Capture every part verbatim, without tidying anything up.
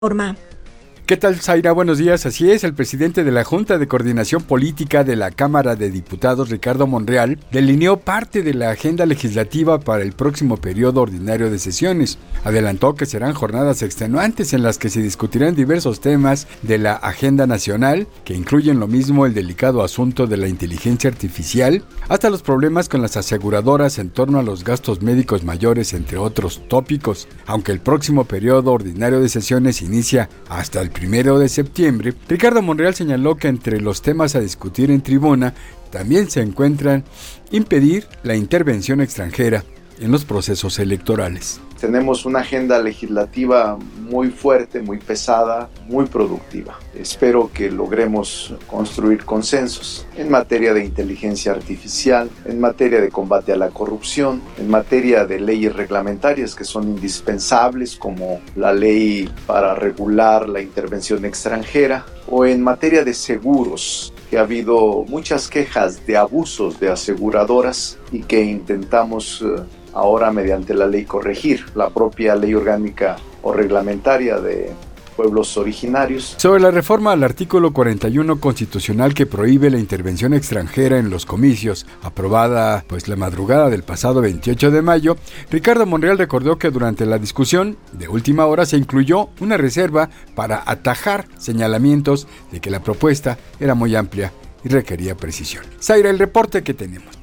Norma. ¿Qué tal, Zaira? Buenos días. Así es, el presidente de la Junta de Coordinación Política de la Cámara de Diputados, Ricardo Monreal, delineó parte de la agenda legislativa para el próximo periodo ordinario de sesiones. Adelantó que serán jornadas extenuantes en las que se discutirán diversos temas de la agenda nacional, que incluyen lo mismo el delicado asunto de la inteligencia artificial, hasta los problemas con las aseguradoras en torno a los gastos médicos mayores, entre otros tópicos. Aunque el próximo periodo ordinario de sesiones inicia hasta el primero de septiembre, Ricardo Monreal señaló que entre los temas a discutir en tribuna también se encuentran impedir la intervención extranjera en los procesos electorales. Tenemos una agenda legislativa muy fuerte, muy pesada, muy productiva. Espero que logremos construir consensos en materia de inteligencia artificial, en materia de combate a la corrupción, en materia de leyes reglamentarias que son indispensables, como la ley para regular la intervención extranjera, o en materia de seguros, que ha habido muchas quejas de abusos de aseguradoras y que intentamos uh, ahora mediante la ley corregir, la propia ley orgánica o reglamentaria de pueblos originarios. Sobre la reforma al artículo cuarenta y uno constitucional que prohíbe la intervención extranjera en los comicios, aprobada pues la madrugada del pasado veintiocho de mayo, Ricardo Monreal recordó que durante la discusión de última hora se incluyó una reserva para atajar señalamientos de que la propuesta era muy amplia y requería precisión. Zaira, el reporte que tenemos.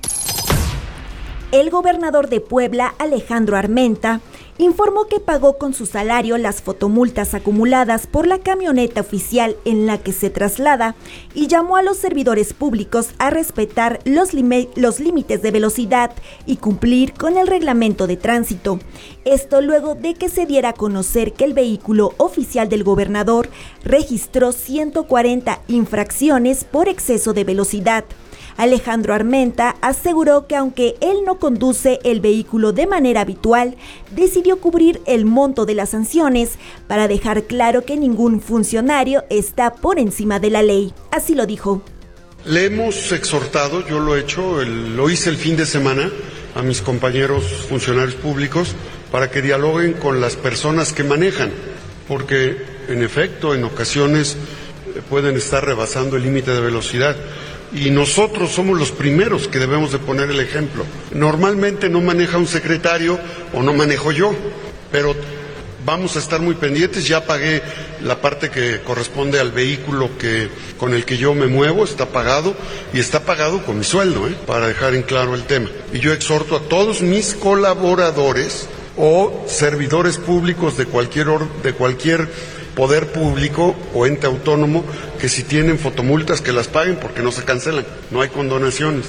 El gobernador de Puebla, Alejandro Armenta, informó que pagó con su salario las fotomultas acumuladas por la camioneta oficial en la que se traslada y llamó a los servidores públicos a respetar los, lim- los límites de velocidad y cumplir con el reglamento de tránsito. Esto luego de que se diera a conocer que el vehículo oficial del gobernador registró ciento cuarenta infracciones por exceso de velocidad. Alejandro Armenta aseguró que aunque él no conduce el vehículo de manera habitual, decidió cubrir el monto de las sanciones para dejar claro que ningún funcionario está por encima de la ley. Así lo dijo. Le hemos exhortado, yo lo he hecho, el, lo hice el fin de semana a mis compañeros funcionarios públicos para que dialoguen con las personas que manejan, porque en efecto en ocasiones pueden estar rebasando el límite de velocidad. Y nosotros somos los primeros que debemos de poner el ejemplo. Normalmente no maneja un secretario o no manejo yo, pero vamos a estar muy pendientes. Ya pagué la parte que corresponde al vehículo que, con el que yo me muevo, está pagado y está pagado con mi sueldo, ¿eh? Para dejar en claro el tema. Y yo exhorto a todos mis colaboradores o servidores públicos de cualquier, or, de cualquier poder público o ente autónomo que si tienen fotomultas que las paguen porque no se cancelan, no hay condonaciones.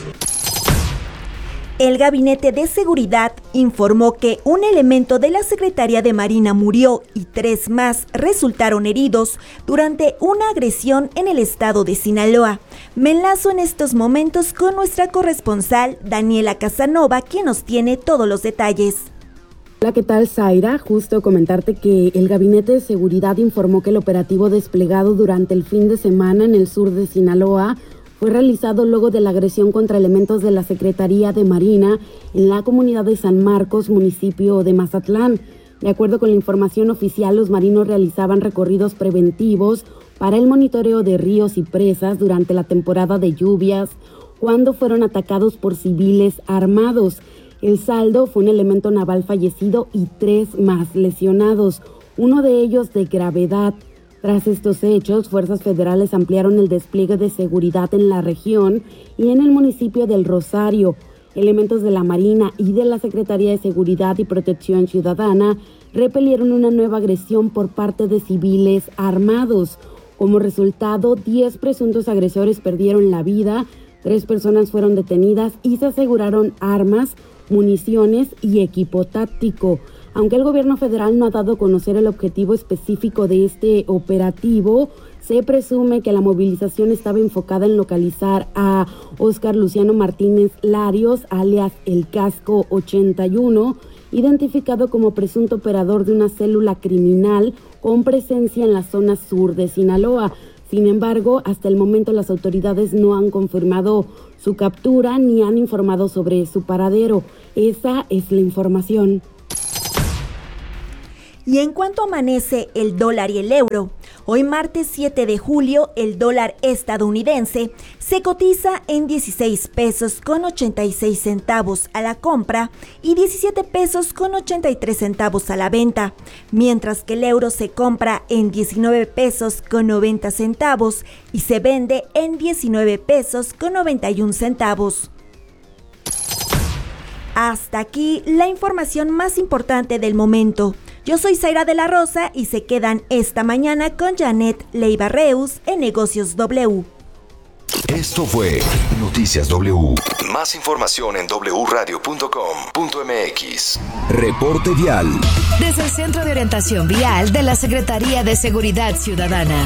El Gabinete de Seguridad informó que un elemento de la Secretaría de Marina murió y tres más resultaron heridos durante una agresión en el estado de Sinaloa. Me enlazo en estos momentos con nuestra corresponsal Daniela Casanova, quien nos tiene todos los detalles. Hola, ¿qué tal, Zaira? Justo comentarte que el Gabinete de Seguridad informó que el operativo desplegado durante el fin de semana en el sur de Sinaloa fue realizado luego de la agresión contra elementos de la Secretaría de Marina en la comunidad de San Marcos, municipio de Mazatlán. De acuerdo con la información oficial, los marinos realizaban recorridos preventivos para el monitoreo de ríos y presas durante la temporada de lluvias, cuando fueron atacados por civiles armados. El saldo fue un elemento naval fallecido y tres más lesionados, uno de ellos de gravedad. Tras estos hechos, fuerzas federales ampliaron el despliegue de seguridad en la región y en el municipio del Rosario. Elementos de la Marina y de la Secretaría de Seguridad y Protección Ciudadana repelieron una nueva agresión por parte de civiles armados. Como resultado, diez presuntos agresores perdieron la vida, tres personas fueron detenidas y se aseguraron armas, municiones y equipo táctico. Aunque el gobierno federal no ha dado a conocer el objetivo específico de este operativo, se presume que la movilización estaba enfocada en localizar a Óscar Luciano Martínez Larios, alias El Casco ochenta y uno, identificado como presunto operador de una célula criminal con presencia en la zona sur de Sinaloa. Sin embargo, hasta el momento las autoridades no han confirmado su captura ni han informado sobre su paradero. Esa es la información. Y en cuanto amanece el dólar y el euro, hoy martes siete de julio el dólar estadounidense se cotiza en dieciséis pesos con ochenta y seis centavos a la compra y diecisiete pesos con ochenta y tres centavos a la venta, mientras que el euro se compra en diecinueve pesos con noventa centavos y se vende en diecinueve pesos con noventa y un centavos. Hasta aquí la información más importante del momento. Yo soy Zaira de la Rosa y se quedan esta mañana con Janet Leiva Reus en Negocios W. Esto fue Noticias W. Más información en doble u radio punto com punto m x. Reporte vial. Desde el Centro de Orientación Vial de la Secretaría de Seguridad Ciudadana.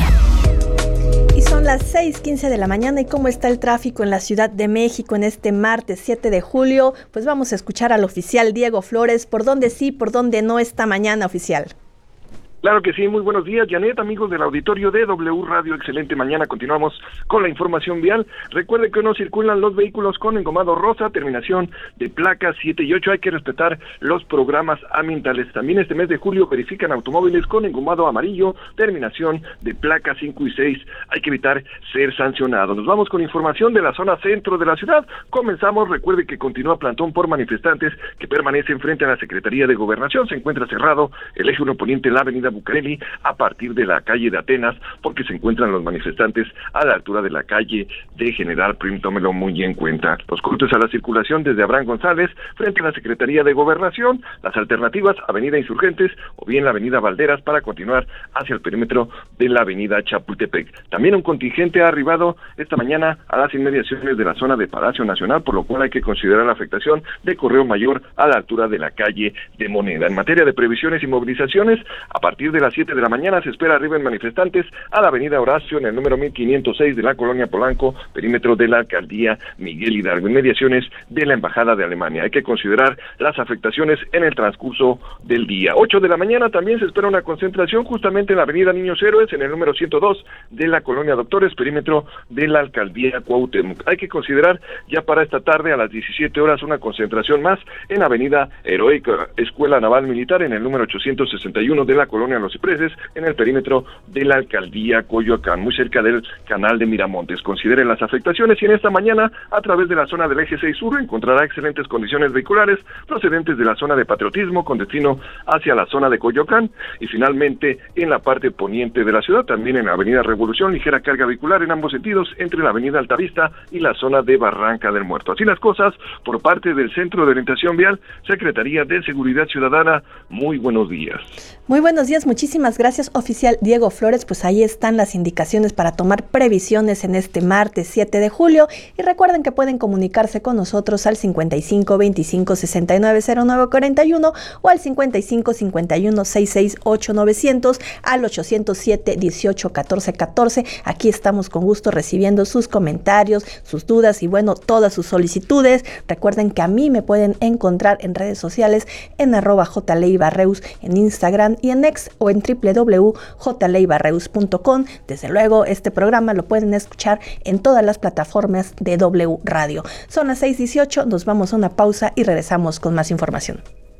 Y son las seis quince de la mañana y cómo está el tráfico en la Ciudad de México en este martes siete de julio, pues vamos a escuchar al oficial Diego Flores, por dónde sí, por dónde no esta mañana, oficial. Claro que sí, muy buenos días, Janet, amigos del auditorio de W Radio, excelente mañana, continuamos con la información vial. Recuerde que no circulan los vehículos con engomado rosa, terminación de placas siete y ocho, hay que respetar los programas ambientales. También este mes de julio verifican automóviles con engomado amarillo, terminación de placas cinco y seis, hay que evitar ser sancionados. Nos vamos con información de la zona centro de la ciudad, comenzamos, recuerde que continúa plantón por manifestantes que permanecen frente a la Secretaría de Gobernación, se encuentra cerrado el eje uno poniente en la avenida Bucareli a partir de la calle de Atenas, porque se encuentran los manifestantes a la altura de la calle de General Prim, tómelo muy en cuenta. Los cortes a la circulación desde Abraham González frente a la Secretaría de Gobernación, las alternativas Avenida Insurgentes o bien la Avenida Valderas para continuar hacia el perímetro de la Avenida Chapultepec. También un contingente ha arribado esta mañana a las inmediaciones de la zona de Palacio Nacional, por lo cual hay que considerar la afectación de Correo Mayor a la altura de la calle de Moneda. En materia de previsiones y movilizaciones, a partir de las siete de la mañana se espera arriben manifestantes a la avenida Horacio en el número mil quinientos seis de la colonia Polanco, perímetro de la alcaldía Miguel Hidalgo, inmediaciones de la embajada de Alemania. Hay que considerar las afectaciones en el transcurso del día. ocho de la mañana también se espera una concentración justamente en la avenida Niños Héroes en el número ciento dos de la colonia Doctores, perímetro de la alcaldía Cuauhtémoc. Hay que considerar ya para esta tarde a las diecisiete horas una concentración más en avenida Heroica Escuela Naval Militar en el número ochocientos sesenta y uno de la colonia Los Cipreses, en el perímetro de la alcaldía Coyoacán, muy cerca del canal de Miramontes. Considere las afectaciones y en esta mañana, a través de la zona del eje seis sur, encontrará excelentes condiciones vehiculares procedentes de la zona de Patriotismo con destino hacia la zona de Coyoacán y finalmente en la parte poniente de la ciudad, también en la avenida Revolución, ligera carga vehicular en ambos sentidos entre la avenida Altavista y la zona de Barranca del Muerto. Así las cosas, por parte del Centro de Orientación Vial, Secretaría de Seguridad Ciudadana, muy buenos días. Muy buenos días, muchísimas gracias, oficial Diego Flores. Pues ahí están las indicaciones para tomar previsiones en este martes siete de julio. Y recuerden que pueden comunicarse con nosotros al cincuenta y cinco veinticinco sesenta y nueve cero nueve cuarenta y uno o al cincuenta y cinco cincuenta y uno sesenta y seis ocho novecientos, al ochocientos siete dieciocho catorce catorce. Aquí estamos con gusto recibiendo sus comentarios, sus dudas y bueno, todas sus solicitudes. Recuerden que a mí me pueden encontrar en redes sociales en arroba jleibarreus en Instagram y en X o en doble u doble u doble u punto j leibarreus punto com. Desde luego, este programa lo pueden escuchar en todas las plataformas de W Radio. Son las seis dieciocho, nos vamos a una pausa y regresamos con más información.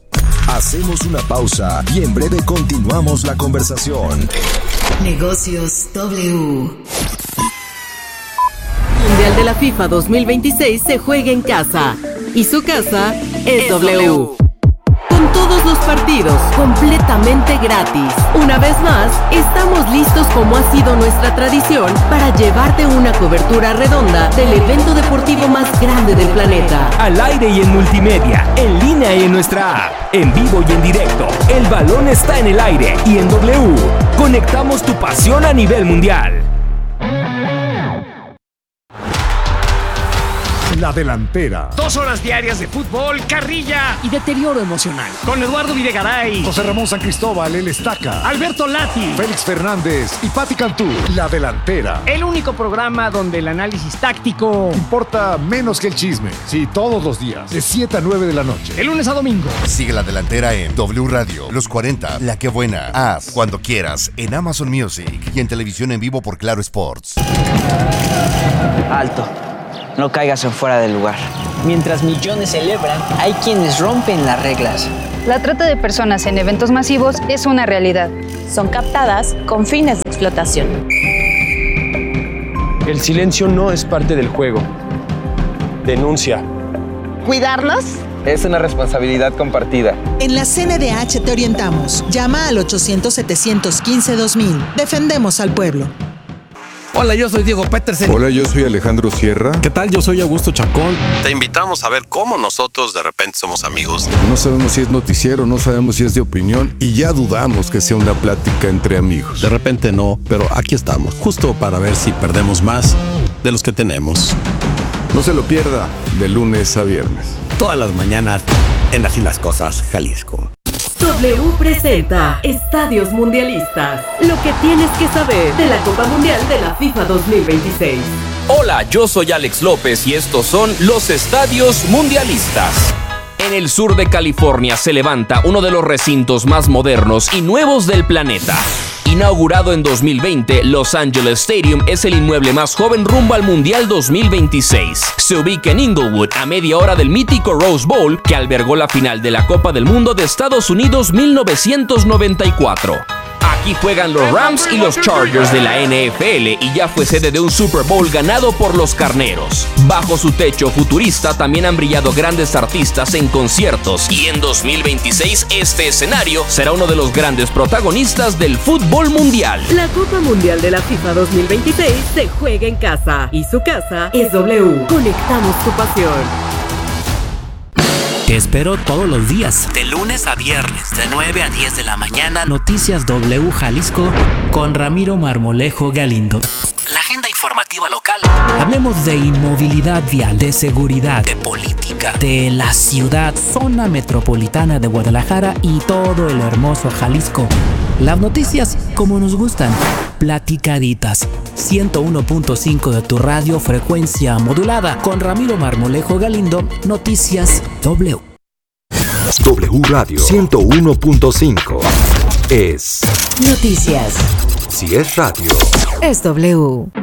Hacemos una pausa y en breve continuamos la conversación. Negocios W. Mundial de la FIFA dos mil veintiséis se juega en casa y su casa es, es W. W. Con todos los partidos completamente gratis. Una vez más, estamos listos como ha sido nuestra tradición para llevarte una cobertura redonda del evento deportivo más grande del planeta. Al aire y en multimedia, en línea y en nuestra app, en vivo y en directo. El balón está en el aire y en W. Conectamos tu pasión a nivel mundial. La Delantera. Dos horas diarias de fútbol, carrilla y deterioro emocional. Con Eduardo Videgaray, José Ramón San Cristóbal, el Estaca, Alberto Lati, Félix Fernández y Pati Cantú. La Delantera. El único programa donde el análisis táctico importa menos que el chisme. Sí, todos los días, de siete a nueve de la noche. De lunes a domingo. Sigue La Delantera en W Radio, Los cuarenta, La Que Buena, Haz, Cuando Quieras, en Amazon Music y en televisión en vivo por Claro Sports. Alto. No caigas en fuera del lugar. Mientras millones celebran, hay quienes rompen las reglas. La trata de personas en eventos masivos es una realidad. Son captadas con fines de explotación. El silencio no es parte del juego. Denuncia. ¿Cuidarlos? Es una responsabilidad compartida. En la C N D H te orientamos. Llama al ochocientos, setecientos quince, dos mil. Defendemos al pueblo. Hola, yo soy Diego Petersen. Hola, yo soy Alejandro Sierra. ¿Qué tal? Yo soy Augusto Chacón. Te invitamos a ver cómo nosotros de repente somos amigos. No sabemos si es noticiero, no sabemos si es de opinión y ya dudamos que sea una plática entre amigos. De repente no, pero aquí estamos, justo para ver si perdemos más de los que tenemos. No se lo pierda, de lunes a viernes. Todas las mañanas en Así las Cosas, Jalisco. W presenta Estadios Mundialistas. Lo que tienes que saber de la Copa Mundial de la FIFA dos mil veintiséis. Hola, yo soy Alex López y estos son los Estadios Mundialistas. En el sur de California se levanta uno de los recintos más modernos y nuevos del planeta. Inaugurado en dos mil veinte, Los Angeles Stadium es el inmueble más joven rumbo al Mundial dos mil veintiséis. Se ubica en Inglewood, a media hora del mítico Rose Bowl, que albergó la final de la Copa del Mundo de Estados Unidos mil novecientos noventa y cuatro. Aquí juegan los Rams y los Chargers de la N F L y ya fue sede de un Super Bowl ganado por los Carneros. Bajo su techo futurista también han brillado grandes artistas en conciertos y en dos mil veintiséis este escenario será uno de los grandes protagonistas del fútbol mundial. La Copa Mundial de la FIFA dos mil veintiséis se juega en casa y su casa es W. Conectamos tu pasión. Te espero todos los días, de lunes a viernes, de nueve a diez de la mañana. Noticias W Jalisco con Ramiro Marmolejo Galindo. La agenda informativa local. Hablemos de inmovilidad vial, de seguridad, de política, de la ciudad, zona metropolitana de Guadalajara y todo el hermoso Jalisco. Las noticias como nos gustan, platicaditas. ciento uno punto cinco de tu radio, frecuencia modulada. Con Ramiro Marmolejo Galindo, Noticias W. W Radio ciento uno punto cinco es Noticias. Si es radio, es W.